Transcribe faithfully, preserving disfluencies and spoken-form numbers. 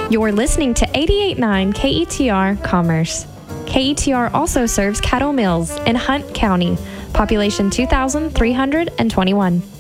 You're listening to eighty-eight point nine K E T R Commerce. K E T R also serves Caddo Mills in Hunt County, population two thousand three hundred twenty-one.